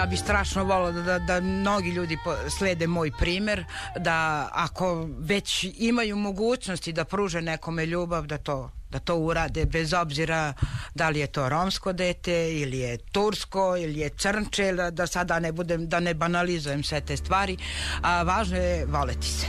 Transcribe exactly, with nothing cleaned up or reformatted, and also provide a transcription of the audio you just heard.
Ja bi strašno volila da, da, da mnogi ljudi slede moj primjer, da ako već imaju mogućnosti da pruže nekome ljubav, da to da to urade bez obzira da li je to romsko dete ili je tursko ili je crnče, da sada ne budem, da ne banalizujem sve te stvari, a važno je voleti se.